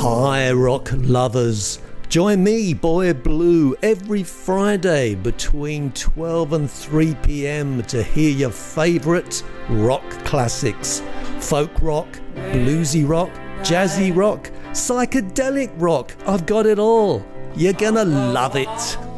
Hi rock lovers, join me Boy Blue every Friday between 12 and 3 p.m. to hear your favourite rock classics. Folk rock, bluesy rock, jazzy rock, psychedelic rock, I've got it all. You're gonna love it.